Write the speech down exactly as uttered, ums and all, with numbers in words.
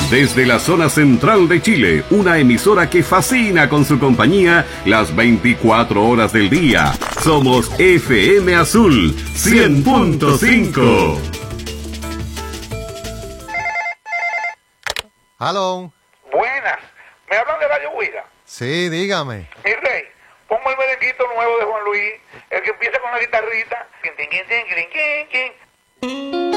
Desde la zona central de Chile, una emisora que fascina con su compañía las veinticuatro horas del día. Somos F M Azul cien punto cinco. Aló. Buenas. ¿Me hablan de Radio Huida? Sí, dígame. Mi rey, pongo el merenguito nuevo de Juan Luis, el que empieza con la guitarrita.